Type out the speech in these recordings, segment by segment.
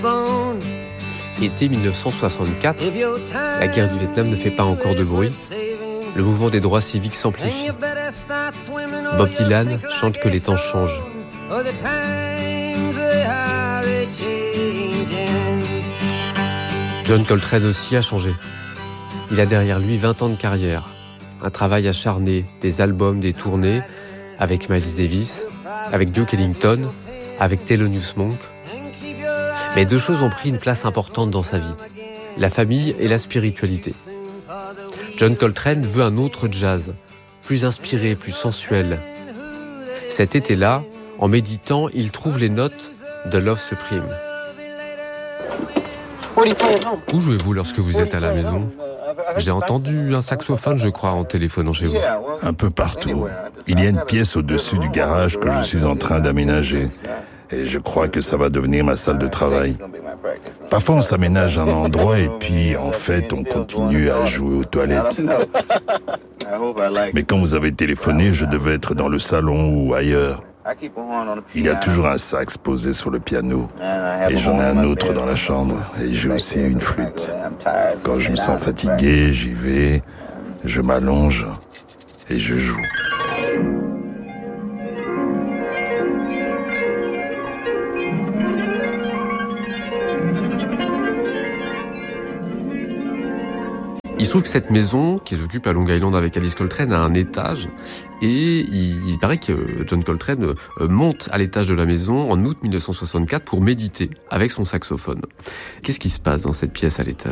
Été 1964, la guerre du Vietnam ne fait pas encore de bruit. Le mouvement des droits civiques s'amplifie. Bob Dylan chante que les temps changent. John Coltrane aussi a changé. Il a derrière lui 20 ans de carrière, un travail acharné, des albums, des tournées, avec Miles Davis, avec Duke Ellington, avec Thelonious Monk. Mais deux choses ont pris une place importante dans sa vie, la famille et la spiritualité. John Coltrane veut un autre jazz, plus inspiré, plus sensuel. Cet été-là, en méditant, il trouve les notes de Love Supreme. Où jouez-vous lorsque vous êtes à la maison ? J'ai entendu un saxophone, je crois, en téléphonant chez vous. Un peu partout. Il y a une pièce au-dessus du garage que je suis en train d'aménager. Et je crois que ça va devenir ma salle de travail. Parfois, on s'aménage un endroit et puis, en fait, on continue à jouer aux toilettes. Mais quand vous avez téléphoné, je devais être dans le salon ou ailleurs. Il y a toujours un sax posé sur le piano et j'en ai un autre dans la chambre et j'ai aussi une flûte. Quand je me sens fatigué, j'y vais, je m'allonge et je joue. Il se trouve que cette maison, qui s'occupe à Long Island avec Alice Coltrane, a un étage. Et il paraît que John Coltrane monte à l'étage de la maison en août 1964 pour méditer avec son saxophone. Qu'est-ce qui se passe dans cette pièce à l'étage ?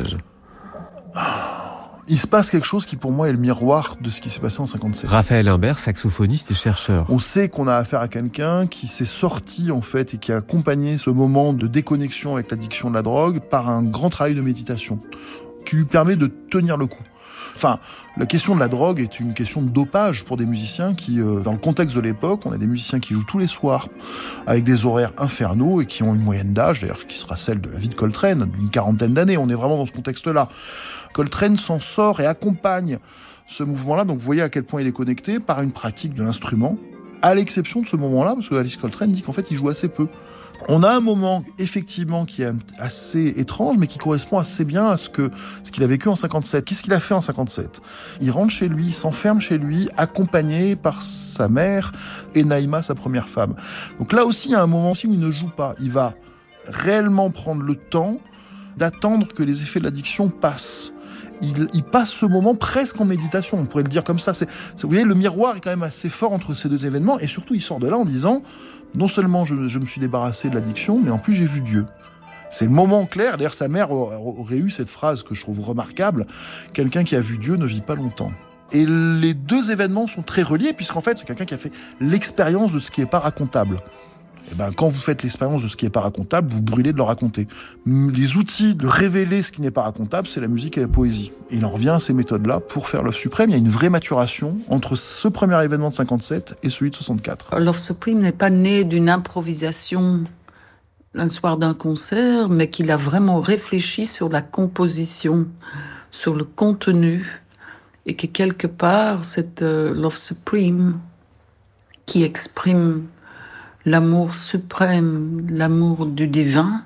Il se passe quelque chose qui pour moi est le miroir de ce qui s'est passé en 57. Raphaël Imbert, saxophoniste et chercheur. On sait qu'on a affaire à quelqu'un qui s'est sorti en fait et qui a accompagné ce moment de déconnexion avec l'addiction de la drogue par un grand travail de méditation qui lui permet de tenir le coup. Enfin, la question de la drogue est une question de dopage pour des musiciens qui, dans le contexte de l'époque, on a des musiciens qui jouent tous les soirs avec des horaires infernaux et qui ont une moyenne d'âge, d'ailleurs, qui sera celle de la vie de Coltrane, d'une 40aine d'années. On est vraiment dans ce contexte-là. Coltrane s'en sort et accompagne ce mouvement-là. Donc, vous voyez à quel point il est connecté par une pratique de l'instrument, à l'exception de ce moment-là, parce que Alice Coltrane dit qu'en fait, il joue assez peu. On a un moment, effectivement, qui est assez étrange, mais qui correspond assez bien à ce qu'il a vécu en 57. Qu'est-ce qu'il a fait en 57 ? Il rentre chez lui, s'enferme chez lui, accompagné par sa mère et Naïma, sa première femme. Donc là aussi, il y a un moment aussi où il ne joue pas. Il va réellement prendre le temps d'attendre que les effets de l'addiction passent. Il passe ce moment presque en méditation, on pourrait le dire comme ça. Vous voyez, le miroir est quand même assez fort entre ces deux événements, et surtout, il sort de là en disant, non seulement je me suis débarrassé de l'addiction, mais en plus, j'ai vu Dieu. C'est le moment clair. D'ailleurs, sa mère aurait eu cette phrase que je trouve remarquable, quelqu'un qui a vu Dieu ne vit pas longtemps. Et les deux événements sont très reliés, puisqu'en fait, c'est quelqu'un qui a fait l'expérience de ce qui n'est pas racontable. Et quand vous faites l'expérience de ce qui n'est pas racontable, vous brûlez de le raconter. Les outils de révéler ce qui n'est pas racontable, c'est la musique et la poésie. Et il en revient à ces méthodes-là pour faire Love Supreme. Il y a une vraie maturation entre ce premier événement de 57 et celui de 64. Love Supreme n'est pas né d'une improvisation un soir d'un concert, mais qu'il a vraiment réfléchi sur la composition, sur le contenu, et que quelque part, cette Love Supreme qui exprime l'amour suprême, l'amour du divin,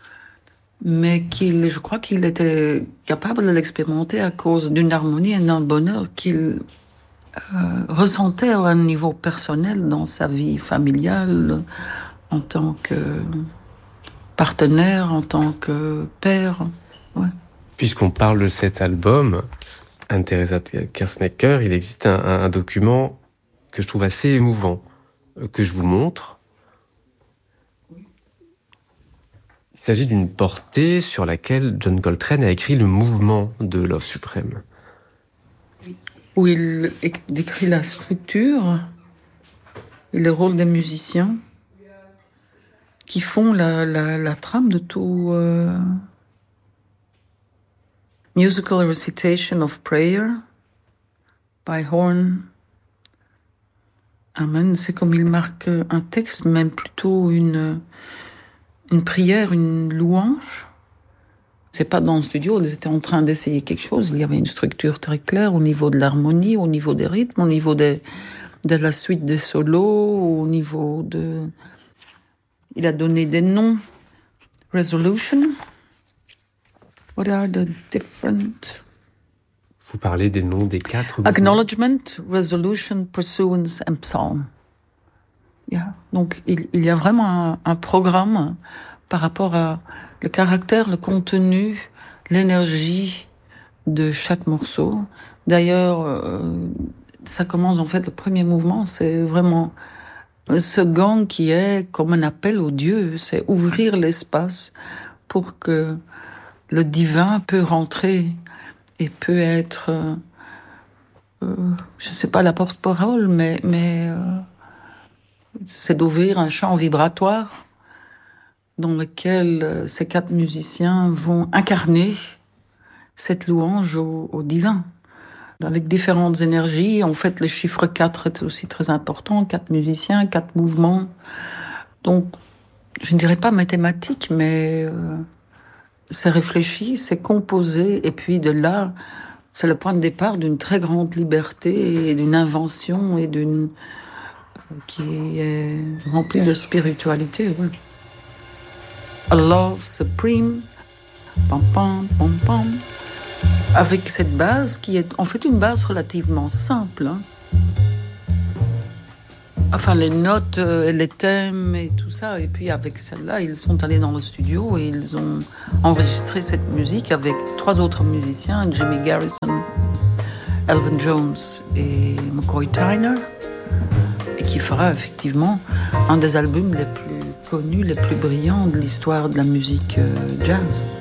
mais je crois qu'il était capable de l'expérimenter à cause d'une harmonie et d'un bonheur qu'il ressentait à un niveau personnel dans sa vie familiale, en tant que partenaire, en tant que père. Ouais. Puisqu'on parle de cet album, Anne-Theresa Kersmaker, il existe un document que je trouve assez émouvant, que je vous montre. Il s'agit d'une portée sur laquelle John Coltrane a écrit le mouvement de Love Supreme. Où il décrit la structure et le rôle des musiciens qui font la trame de tout. Musical Recitation of Prayer by Horn. Amen. C'est comme il marque un texte, même plutôt une prière, une louange. C'est pas dans le studio, ils étaient en train d'essayer quelque chose. Il y avait une structure très claire au niveau de l'harmonie, au niveau des rythmes, au niveau de la suite des solos, au niveau de... Il a donné des noms Resolution. What are the different... Vous parlez des noms des 4 Acknowledgement, Resolution, Pursuance and Psalm. Yeah. Donc, il y a vraiment un programme par rapport à le caractère, le contenu, l'énergie de chaque morceau. D'ailleurs, ça commence en fait, le premier mouvement, c'est vraiment ce gong qui est comme un appel au Dieu, c'est ouvrir l'espace pour que le divin peut rentrer et peut être, je sais pas la porte-parole, mais c'est d'ouvrir un champ vibratoire dans lequel ces 4 musiciens vont incarner cette louange au divin. Avec différentes énergies, en fait, le chiffre 4 est aussi très important, 4 musiciens, 4 mouvements. Donc, je ne dirais pas mathématique, mais c'est réfléchi, c'est composé, et puis de là, c'est le point de départ d'une très grande liberté et d'une invention et qui est remplie de spiritualité. Ouais. A love supreme, pam pam pam pam, avec cette base qui est en fait une base relativement simple. Hein. Enfin, les notes, les thèmes et tout ça. Et puis avec celle-là, ils sont allés dans le studio et ils ont enregistré cette musique avec 3 autres musiciens, Jimmy Garrison, Elvin Jones et McCoy Tyner, et qui fera effectivement un des albums les plus connus, les plus brillants de l'histoire de la musique jazz.